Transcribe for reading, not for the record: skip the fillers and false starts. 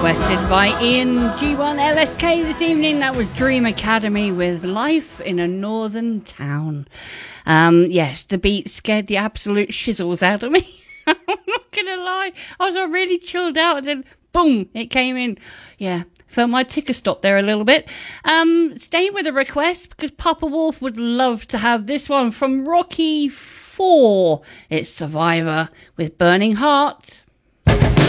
requested by Ian G1 LSK this evening. That was Dream Academy with Life in a Northern Town. Yes, the beat scared the absolute shizzles out of me. I'm not gonna lie, I was really chilled out and then boom, it came in. Yeah, felt my ticker stop there a little bit. Staying with a request because Papa Wolf would love to have this one from Rocky 4. It's Survivor with Burning Heart.